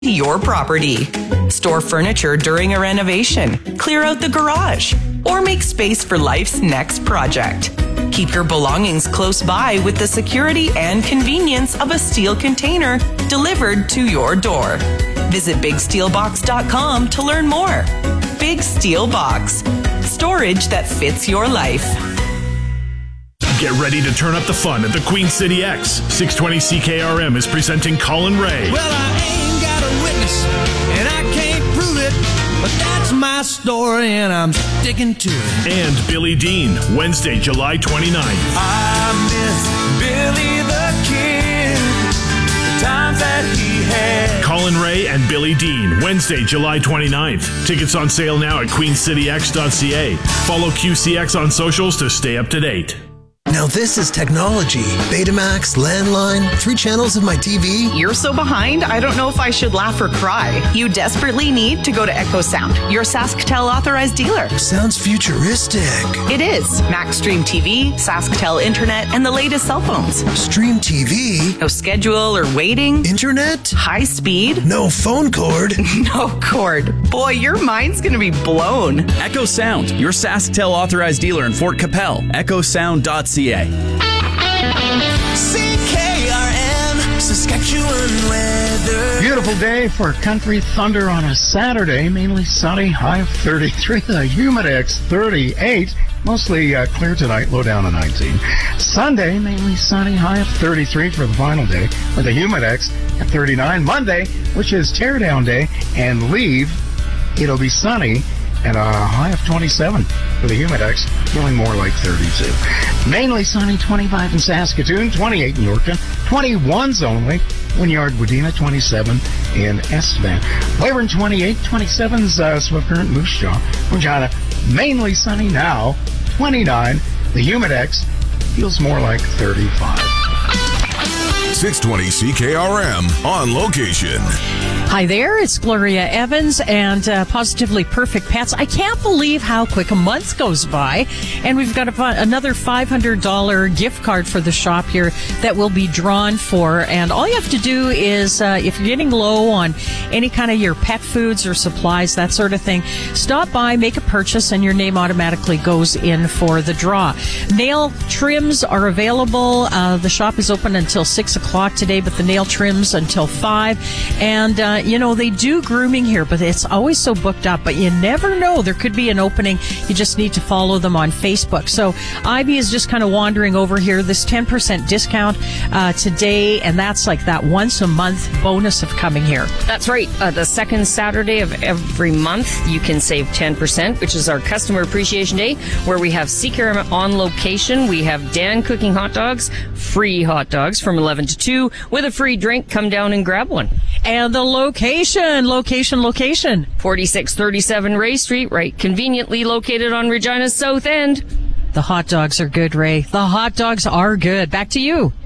your property. Store furniture during a renovation, clear out the garage, or make space for life's next project. Keep your belongings close by with the security and convenience of a steel container delivered to your door. Visit BigSteelBox.com to learn more. Big Steel Box. Storage that fits your life. Get ready to turn up the fun at the Queen City X. 620 CKRM is presenting Colin Ray. Well, I ain't got a witness, and I can't prove it, but that's my story, and I'm sticking to it. And Billy Dean, Wednesday, July 29th. I miss Billy the Kid, the times that he had. Colin Ray and Billy Dean, Wednesday, July 29th. Tickets on sale now at queencityx.ca. Follow QCX on socials to stay up to date. Now this is technology. Betamax, landline, 3 channels of my TV. You're so behind, I don't know if I should laugh or cry. You desperately need to go to Echo Sound, your SaskTel authorized dealer. Sounds futuristic. It is. MaxStream TV, SaskTel Internet, and the latest cell phones. Stream TV. No schedule or waiting. Internet. High speed. No phone cord. No cord. Boy, your mind's going to be blown. Echo Sound, your SaskTel authorized dealer in Fort Capel. EchoSound.ca. CKRM, Saskatchewan weather. Beautiful day for country thunder on a Saturday. Mainly sunny, high of 33. The Humidex 38. Mostly clear tonight, low down to 19. Sunday, mainly sunny, high of 33 for the final day, with the Humidex at 39. Monday, which is teardown day and leave, it'll be sunny and a high of 27 for the Humidex, feeling more like 32. Mainly sunny, 25 in Saskatoon, 28 in Yorkton, 21s only. Wynyard, Wadena, 27 in Estevan. Weyburn, 28, 27's Swift Current, Moose Jaw. Regina, mainly sunny now, 29. The Humidex feels more like 35. 620 CKRM on location. Hi there, it's Gloria Evans and Positively Perfect Pets. I can't believe how quick a month goes by, and we've got another $500 gift card for the shop here that will be drawn for. And all you have to do is, if you're getting low on any kind of your pet foods or supplies, that sort of thing, stop by, make a purchase, and your name automatically goes in for the draw. Nail trims are available. The shop is open until 6 o'clock today, but the nail trims until 5. And they do grooming here, but it's always so booked up. But you never know. There could be an opening. You just need to follow them on Facebook. So Ivy is just kind of wandering over here. This 10% discount today, and that's like that once a month bonus of coming here. That's right. The second Saturday of every month, you can save 10%, which is our Customer Appreciation Day, where we have CKRM on location. We have Dan cooking hot dogs, free hot dogs from 11 to 2 with a free drink. Come down and grab one. And the location. 4637 Ray Street, right conveniently located on Regina's south end. The hot dogs are good, Ray. The hot dogs are good. Back to you.